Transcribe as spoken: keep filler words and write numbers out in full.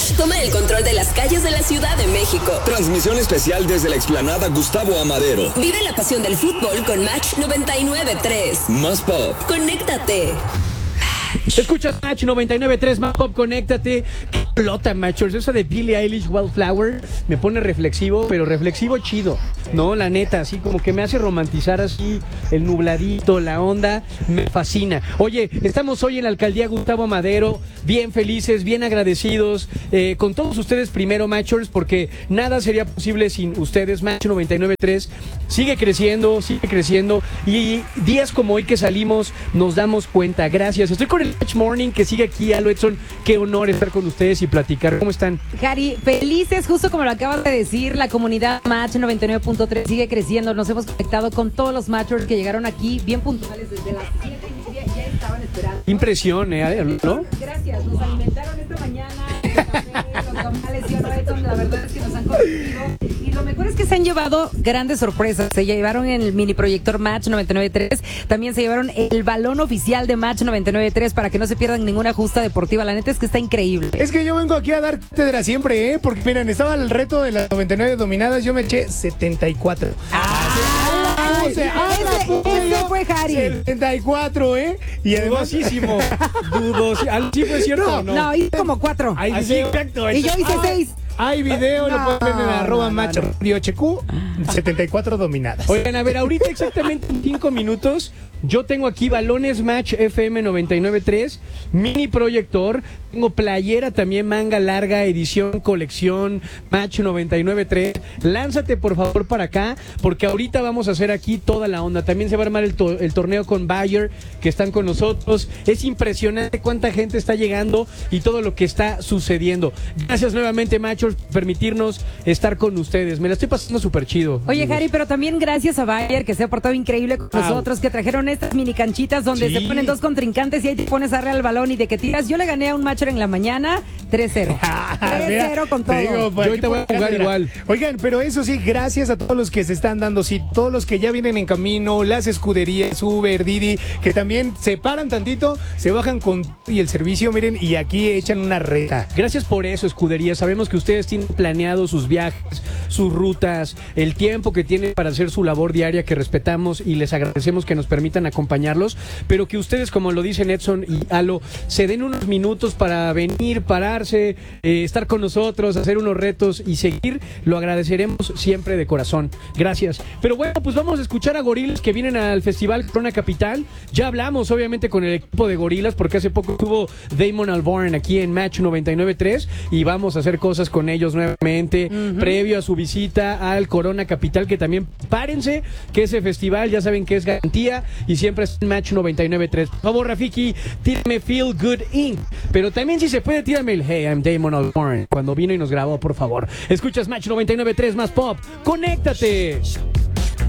Match toma el control de las calles de la Ciudad de México. Transmisión especial desde la explanada Gustavo Amadero. Vive la pasión del fútbol con Match noventa y nueve punto tres. Más pop. Conéctate. Escuchas Match noventa y nueve punto tres, Más Pop, conéctate. Qué pelota, Matchers. Esa de Billie Eilish, Wildflower, me pone reflexivo, pero reflexivo chido. No, la neta, así como que me hace romantizar así el nubladito, la onda, me fascina. Oye, estamos hoy en la alcaldía Gustavo Amadero, bien felices, bien agradecidos eh, con todos ustedes primero, Matchers, porque nada sería posible sin ustedes. Match noventa y nueve punto tres sigue creciendo, sigue creciendo, y días como hoy que salimos nos damos cuenta. Gracias. Estoy con el Match Morning que sigue aquí, Alo Edson. Qué honor estar con ustedes y platicar. ¿Cómo están? Harry, felices, justo como lo acabas de decir, la comunidad Match noventa y nueve punto tres sigue creciendo. Nos hemos conectado con todos los Matchers que llegaron aquí bien puntuales desde las siete y media, ya estaban esperando. Impresión, ¿eh? ¿No? Gracias, nos alimentaron esta mañana, el café, los tamales, y ahora Edson, la verdad es que nos han conocido. Y lo mejor es que se han llevado grandes sorpresas. Se llevaron el mini proyector Match noventa y nueve punto tres, también se llevaron el balón oficial de Match noventa y nueve punto tres para que no se pierdan ninguna justa deportiva. La neta es que está increíble. Es que yo vengo aquí a dar cátedra siempre, ¿eh? Porque miren, estaba el reto de las noventa y nueve dominadas, yo me eché setenta y cuatro. ¡Ah! Ese, ese fue Harry. setenta y cuatro, ¿eh? Y además... Dudosísimo. Dudosísimo. ¿Sí fue cierto o no? No, hice como cuatro. Hay Así, video, exacto. Y yo hice seis. hay video, No, lo pueden ver en arroba no, macho no. radio H Q, setenta y cuatro dominadas. Oigan, a ver, ahorita exactamente en cinco minutos, yo tengo aquí balones Match F M noventa y nueve punto tres, mini proyector, tengo playera también, manga larga, edición, colección, Match noventa y nueve punto tres. Lánzate por favor para acá, porque ahorita vamos a hacer aquí toda la onda. También se va a armar el, to- el torneo con Bayer, que están con nosotros. Es impresionante cuánta gente está llegando y todo lo que está sucediendo. Gracias nuevamente, Machos, por permitirnos estar con ustedes. Me la estoy pasando súper chido. Oye, amigos. Harry, pero también gracias a Bayer, que se ha portado increíble con Wow. nosotros, que trajeron estas mini canchitas donde Sí. se ponen dos contrincantes y ahí te pones a darle al balón y de que tiras. Yo le gané a un Matcher en la mañana tres cero. tres cero con todo. Te digo, pues, Yo ahorita voy a jugar mira. igual. Oigan, pero eso sí, gracias a todos los que se están dando, sí, todos los que ya vienen en camino, las escuderías, Uber, Didi, que también se paran tantito, se bajan con y el servicio, miren, y aquí echan una reta. Gracias por eso, escudería. Sabemos que ustedes tienen planeado sus viajes, sus rutas, el tiempo que tienen para hacer su labor diaria, que respetamos y les agradecemos que nos permitan acompañarlos, pero que ustedes, como lo dicen Edson y Alo, se den unos minutos para venir, pararse, eh, estar con nosotros, hacer unos retos y seguir. Lo agradeceremos siempre de corazón. Gracias. Pero bueno, pues vamos a escuchar a Gorillaz, que vienen al Festival Corona Capital. Ya hablamos obviamente con el equipo de Gorillaz, porque hace poco estuvo Damon Albarn aquí en Match noventa y nueve punto tres y vamos a hacer cosas con ellos nuevamente, uh-huh. previo a su visita al Corona Capital, que también párense, que ese festival ya saben que es garantía y siempre es Match noventa y nueve punto tres. Por favor, Rafiki, tírame Feel Good Incorporated, pero también si se puede, tírame el Hey, I'm Damon Albarn, cuando vino y nos grabó, por favor. Escuchas Match noventa y nueve punto tres, Más Pop, conéctate.